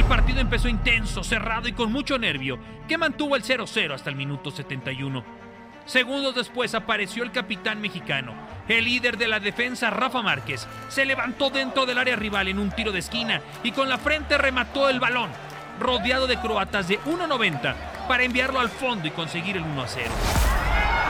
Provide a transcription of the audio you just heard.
partido empezó intenso, cerrado y con mucho nervio, que mantuvo el 0-0 hasta el minuto 71. Segundos después apareció el capitán mexicano. El líder de la defensa, Rafa Márquez, se levantó dentro del área rival en un tiro de esquina y con la frente remató el balón, rodeado de croatas de 1.90, para enviarlo al fondo y conseguir el 1-0.